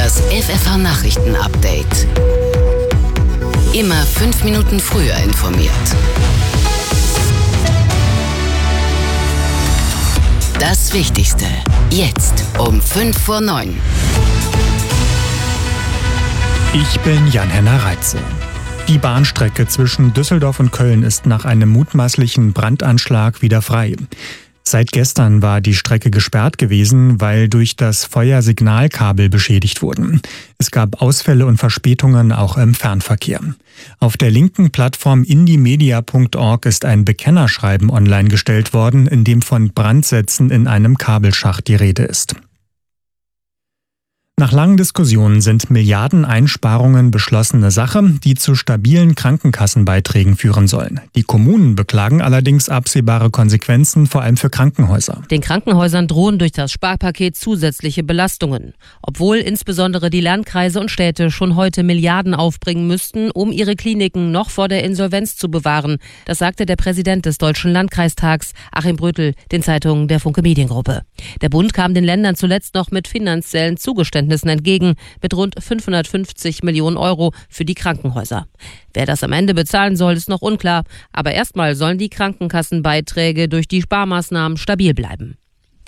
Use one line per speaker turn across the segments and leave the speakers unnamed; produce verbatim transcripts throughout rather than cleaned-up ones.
Das F F H-Nachrichten-Update. Immer fünf Minuten früher informiert. Das Wichtigste. Jetzt um fünf vor neun.
Ich bin Jan-Henner Reitze. Die Bahnstrecke zwischen Düsseldorf und Köln ist nach einem mutmaßlichen Brandanschlag wieder frei. Seit gestern war die Strecke gesperrt gewesen, weil durch das Feuer Signalkabel beschädigt wurden. Es gab Ausfälle und Verspätungen auch im Fernverkehr. Auf der linken Plattform indimedia punkt org ist ein Bekennerschreiben online gestellt worden, in dem von Brandsätzen in einem Kabelschacht die Rede ist. Nach langen Diskussionen sind Milliardeneinsparungen beschlossene Sache, die zu stabilen Krankenkassenbeiträgen führen sollen. Die Kommunen beklagen allerdings absehbare Konsequenzen, vor allem für Krankenhäuser.
Den Krankenhäusern drohen durch das Sparpaket zusätzliche Belastungen. Obwohl insbesondere die Landkreise und Städte schon heute Milliarden aufbringen müssten, um ihre Kliniken noch vor der Insolvenz zu bewahren. Das sagte der Präsident des Deutschen Landkreistags, Achim Brötel, den Zeitungen der Funke Mediengruppe. Der Bund kam den Ländern zuletzt noch mit finanziellen Zugeständnissen entgegen, mit rund fünfhundertfünfzig Millionen Euro für die Krankenhäuser. Wer das am Ende bezahlen soll, ist noch unklar. Aber erstmal sollen die Krankenkassenbeiträge durch die Sparmaßnahmen stabil bleiben.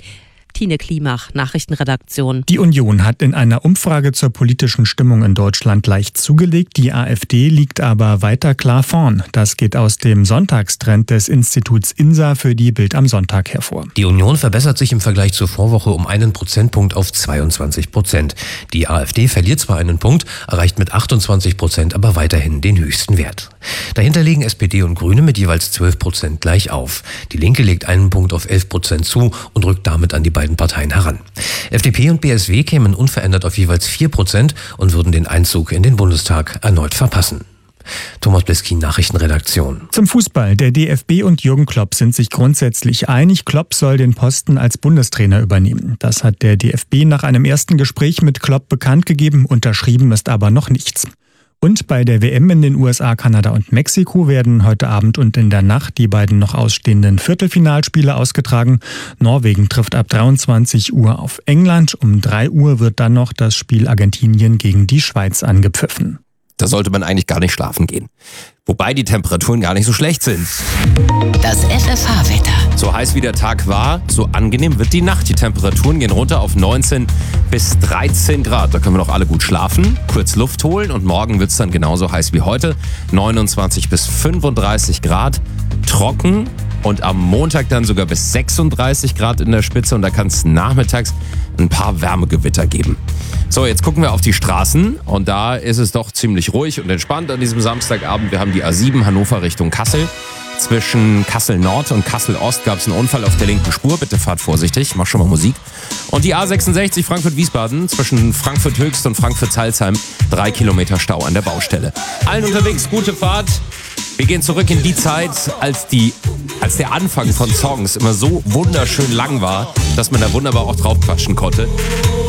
Tine Klimach, Nachrichtenredaktion.
Die Union hat in einer Umfrage zur politischen Stimmung in Deutschland leicht zugelegt. Die AfD liegt aber weiter klar vorn. Das geht aus dem Sonntagstrend des Instituts I N S A für die Bild am Sonntag hervor.
Die Union verbessert sich im Vergleich zur Vorwoche um einen Prozentpunkt auf zweiundzwanzig Prozent. Die AfD verliert zwar einen Punkt, erreicht mit achtundzwanzig Prozent aber weiterhin den höchsten Wert. Dahinter liegen S P D und Grüne mit jeweils zwölf Prozent gleich auf. Die Linke legt einen Punkt auf elf Prozent zu und rückt damit an die beiden Parteien heran. F D P und B S W kämen unverändert auf jeweils vier Prozent und würden den Einzug in den Bundestag erneut verpassen. Thomas Bliskin, Nachrichtenredaktion.
Zum Fußball. Der D F B und Jürgen Klopp sind sich grundsätzlich einig. Klopp soll den Posten als Bundestrainer übernehmen. Das hat der D F B nach einem ersten Gespräch mit Klopp bekannt gegeben. Unterschrieben ist aber noch nichts. Und bei der W M in den U S A, Kanada und Mexiko werden heute Abend und in der Nacht die beiden noch ausstehenden Viertelfinalspiele ausgetragen. Norwegen trifft ab dreiundzwanzig Uhr auf England. Um drei Uhr wird dann noch das Spiel Argentinien gegen die Schweiz angepfiffen.
Da sollte man eigentlich gar nicht schlafen gehen. Wobei die Temperaturen gar nicht so schlecht sind.
Das F F H-Wetter.
So heiß wie der Tag war, so angenehm wird die Nacht. Die Temperaturen gehen runter auf neunzehn bis dreizehn Grad. Da können wir noch alle gut schlafen, kurz Luft holen und morgen wird es dann genauso heiß wie heute. neunundzwanzig bis fünfunddreißig Grad, trocken und am Montag dann sogar bis sechsunddreißig Grad in der Spitze und da kann es nachmittags ein paar Wärmegewitter geben. So, jetzt gucken wir auf die Straßen und da ist es doch ziemlich ruhig und entspannt an diesem Samstagabend. Wir haben die A sieben Hannover Richtung Kassel. Zwischen Kassel Nord und Kassel Ost gab es einen Unfall auf der linken Spur. Bitte fahrt vorsichtig, mach schon mal Musik. Und die A sechsundsechzig Frankfurt-Wiesbaden zwischen Frankfurt Höchst und Frankfurt-Salzheim. Drei Kilometer Stau an der Baustelle. Allen unterwegs gute Fahrt. Wir gehen zurück in die Zeit, als, die, als der Anfang von Songs immer so wunderschön lang war, dass man da wunderbar auch drauf quatschen konnte.